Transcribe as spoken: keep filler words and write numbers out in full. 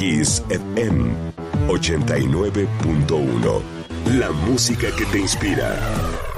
Kiss F M ochenta y nueve punto uno. La música que te inspira.